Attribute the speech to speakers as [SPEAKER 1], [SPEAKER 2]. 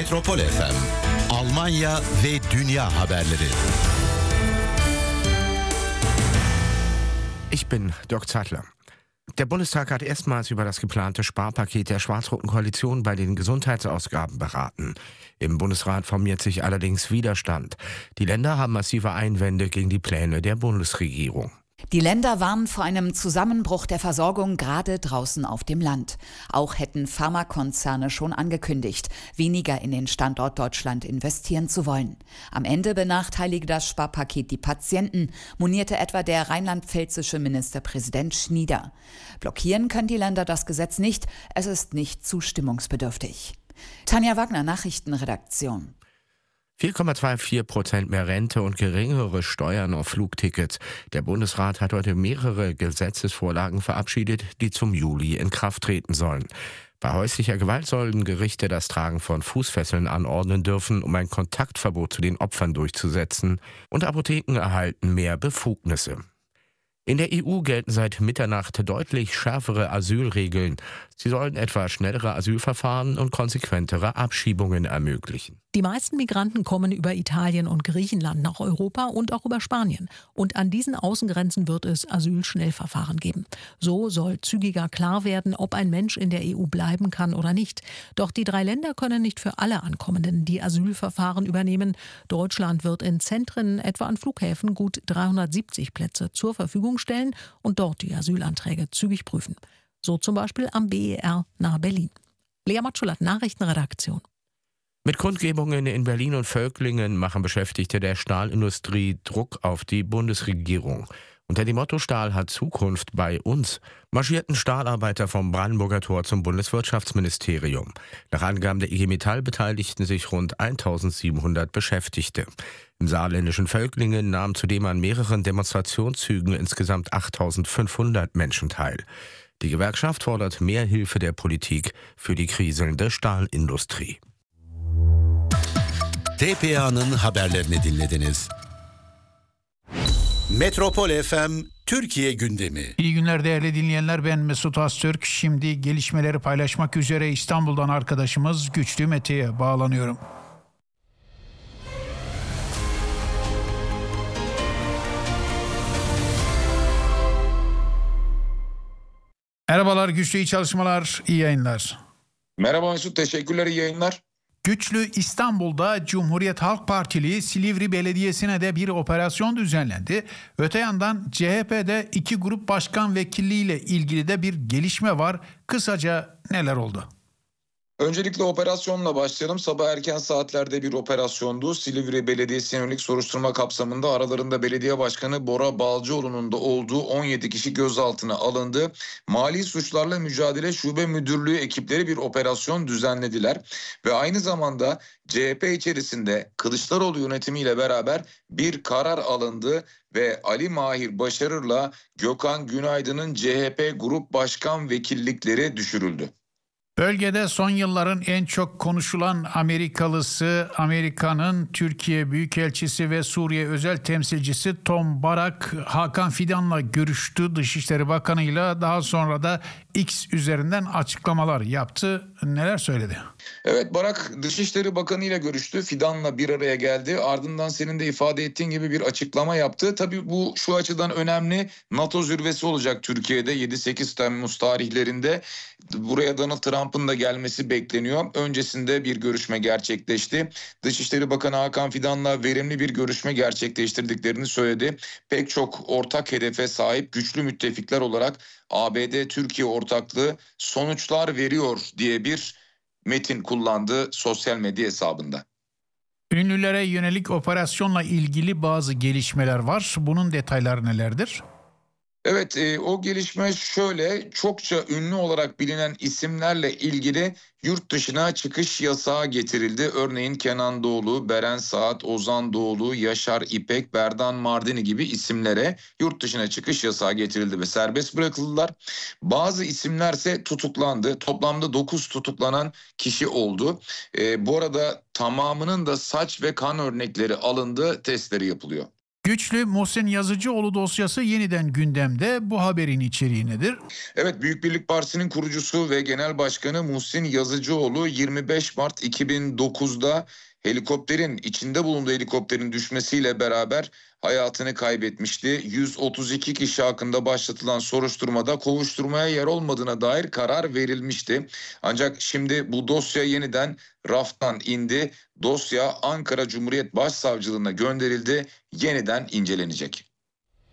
[SPEAKER 1] Metropol FM, Almanya ve dünya haberleri.
[SPEAKER 2] Ich bin Dirk Zeitler. Der Bundestag hat erstmals über das geplante Sparpaket der schwarz-roten Koalition bei den Gesundheitsausgaben beraten. Im Bundesrat formiert sich allerdings Widerstand. Die Länder haben massive Einwände gegen die Pläne der Bundesregierung.
[SPEAKER 3] Die Länder warnen vor einem Zusammenbruch der Versorgung gerade draußen auf dem Land. Auch hätten Pharmakonzerne schon angekündigt, weniger in den Standort Deutschland investieren zu wollen. Am Ende benachteilige das Sparpaket die Patienten, monierte etwa der rheinland-pfälzische Ministerpräsident Schnieder. Blockieren können die Länder das Gesetz nicht, es ist nicht zustimmungsbedürftig. Tanja Wagner, Nachrichtenredaktion.
[SPEAKER 2] 4,24% mehr Rente und geringere Steuern auf Flugtickets. Der Bundesrat hat heute mehrere Gesetzesvorlagen verabschiedet, die zum Juli in Kraft treten sollen. Bei häuslicher Gewalt sollen Gerichte das Tragen von Fußfesseln anordnen dürfen, um ein Kontaktverbot zu den Opfern durchzusetzen. Und Apotheken erhalten mehr Befugnisse. In der EU gelten seit Mitternacht deutlich schärfere Asylregeln. Sie sollen etwa schnellere Asylverfahren und konsequentere Abschiebungen ermöglichen.
[SPEAKER 4] Die meisten Migranten kommen über Italien und Griechenland nach Europa und auch über Spanien. Und an diesen Außengrenzen wird es Asylschnellverfahren geben. So soll zügiger klar werden, ob ein Mensch in der EU bleiben kann oder nicht. Doch die 3 Länder können nicht für alle Ankommenden die Asylverfahren übernehmen. Deutschland wird in Zentren, etwa an Flughäfen, gut 370 Plätze zur Verfügung stellen und dort die Asylanträge zügig prüfen. So zum Beispiel am BER nahe Berlin. Lea Matschulat, Nachrichtenredaktion.
[SPEAKER 2] Mit Kundgebungen in Berlin und Völklingen machen Beschäftigte der Stahlindustrie Druck auf die Bundesregierung. Unter dem Motto Stahl hat Zukunft bei uns marschierten Stahlarbeiter vom Brandenburger Tor zum Bundeswirtschaftsministerium. Nach Angaben der IG Metall beteiligten sich rund 1700 Beschäftigte. Im saarländischen Völklingen nahmen zudem an mehreren Demonstrationszügen insgesamt 8500 Menschen teil. Die Gewerkschaft fordert mehr Hilfe der Politik für die kriselnde Stahlindustrie.
[SPEAKER 1] TPA'nın haberlerini dinlediniz. Metropol FM Türkiye gündemi.
[SPEAKER 5] İyi günler değerli dinleyenler, ben Mesut Öztürk. Şimdi gelişmeleri paylaşmak üzere İstanbul'dan arkadaşımız Güçlü Mete'ye bağlanıyorum. Merhabalar Güçlü, iyi çalışmalar, iyi yayınlar.
[SPEAKER 6] Merhaba Mesut, teşekkürler, iyi yayınlar.
[SPEAKER 5] Güçlü, İstanbul'da Cumhuriyet Halk Partili Silivri Belediyesi'ne de bir operasyon düzenlendi. Öte yandan CHP'de 2 grup başkan vekilliğiyle ilgili de bir gelişme var. Kısaca neler oldu?
[SPEAKER 6] Öncelikle operasyonla başlayalım. Sabah erken saatlerde bir operasyondu. Silivri Belediyesi'ne yönelik soruşturma kapsamında aralarında belediye başkanı Bora Balcıoğlu'nun da olduğu 17 kişi gözaltına alındı. Mali Suçlarla Mücadele Şube Müdürlüğü ekipleri bir operasyon düzenlediler. Ve aynı zamanda CHP içerisinde Kılıçdaroğlu yönetimiyle beraber bir karar alındı ve Ali Mahir Başarır'la Gökhan Günaydın'ın CHP Grup Başkan Vekillikleri düşürüldü.
[SPEAKER 5] Bölgede son yılların en çok konuşulan Amerikalısı, Amerika'nın Türkiye Büyükelçisi ve Suriye Özel Temsilcisi Tom Barak, Hakan Fidan'la görüştü. Dışişleri Bakanı'yla daha sonra da X üzerinden açıklamalar yaptı. Neler söyledi?
[SPEAKER 6] Evet, Barak Dışişleri Bakanı ile görüştü. Fidan'la bir araya geldi. Ardından senin de ifade ettiğin gibi bir açıklama yaptı. Tabii bu şu açıdan önemli. NATO zirvesi olacak Türkiye'de 7-8 Temmuz tarihlerinde. Buraya Donald Trump'ın da gelmesi bekleniyor. Öncesinde bir görüşme gerçekleşti. Dışişleri Bakanı Hakan Fidan'la verimli bir görüşme gerçekleştirdiklerini söyledi. Pek çok ortak hedefe sahip güçlü müttefikler olarak ABD-Türkiye ortaklığı sonuçlar veriyor diye bir metin kullandı sosyal medya hesabında.
[SPEAKER 5] Ünlülere yönelik operasyonla ilgili bazı gelişmeler var. Bunun detayları nelerdir?
[SPEAKER 6] Evet, o gelişme şöyle: çokça ünlü olarak bilinen isimlerle ilgili yurt dışına çıkış yasağı getirildi. Örneğin Kenan Doğulu, Beren Saat, Ozan Doğulu, Yaşar İpek, Berdan Mardini gibi isimlere yurt dışına çıkış yasağı getirildi ve serbest bırakıldılar. Bazı isimlerse tutuklandı. Toplamda 9 tutuklanan kişi oldu. Bu arada tamamının da saç ve kan örnekleri alındı, testleri yapılıyor.
[SPEAKER 5] Güçlü Muhsin Yazıcıoğlu dosyası yeniden gündemde. Bu haberin içeriği nedir?
[SPEAKER 6] Evet, Büyük Birlik Partisi'nin kurucusu ve genel başkanı Muhsin Yazıcıoğlu 25 Mart 2009'da içinde bulunduğu helikopterin düşmesiyle beraber hayatını kaybetmişti. 132 kişi hakkında başlatılan soruşturmada kovuşturmaya yer olmadığına dair karar verilmişti. Ancak şimdi bu dosya yeniden raftan indi. Dosya Ankara Cumhuriyet Başsavcılığına gönderildi. Yeniden incelenecek.